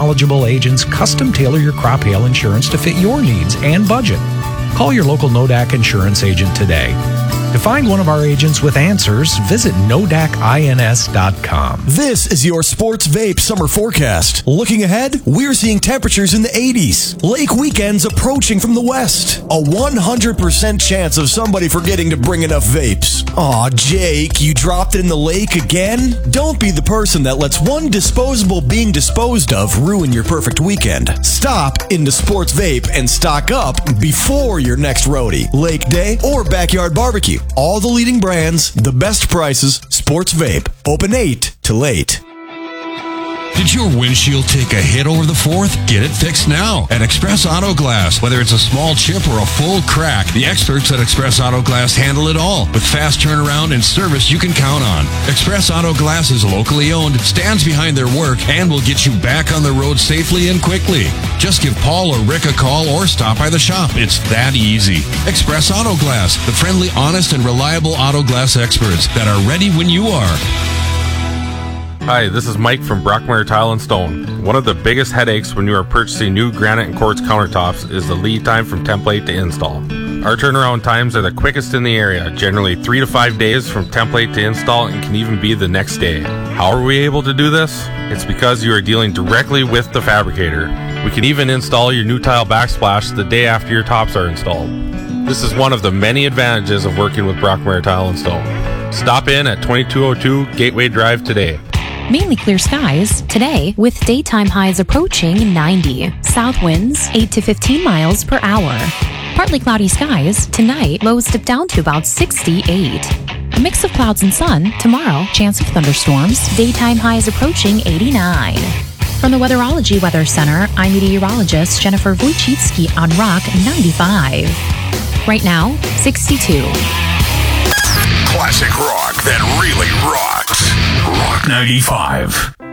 knowledgeable agents custom tailor your crop hail insurance to fit your needs and budget. Call your local Nodak insurance agent today. To find one of our agents with answers, visit nodakins.com. This is your Sports Vape summer forecast. Looking ahead, we're seeing temperatures in the 80s. Lake weekends approaching from the west. A 100% chance of somebody forgetting to bring enough vapes. Aw, Jake, you dropped it in the lake again? Don't be the person that lets one disposable being disposed of ruin your perfect weekend. Stop into Sports Vape and stock up before your next roadie, lake day, or backyard barbecue. All the leading brands, the best prices, Sports Vape. Open 8 till 8. Did your windshield take a hit over the 4th? Get it fixed now at Express Auto Glass. Whether it's a small chip or a full crack, the experts at Express Auto Glass handle it all with fast turnaround and service you can count on. Express Auto Glass is locally owned, stands behind their work, and will get you back on the road safely and quickly. Just give Paul or Rick a call or stop by the shop. It's that easy. Express Auto Glass, the friendly, honest, and reliable auto glass experts that are ready when you are. Hi, this is Mike from Brockmeyer Tile and Stone. One of the biggest headaches when you are purchasing new granite and quartz countertops is the lead time from template to install. Our turnaround times are the quickest in the area, generally 3 to 5 days from template to install, and can even be the next day. How are we able to do this? It's because you are dealing directly with the fabricator. We can even install your new tile backsplash the day after your tops are installed. This is one of the many advantages of working with Brockmeyer Tile and Stone. Stop in at 2202 Gateway Drive today. Mainly clear skies today with daytime highs approaching 90. South winds 8 to 15 miles per hour. Partly cloudy skies tonight, lows dip down to about 68. A mix of clouds and sun tomorrow, chance of thunderstorms, daytime highs approaching 89. From the Weatherology Weather Center, I'm meteorologist Jennifer Wojcicki on Rock 95. Right now, 62. Classic rock that really rocks. Rock 95.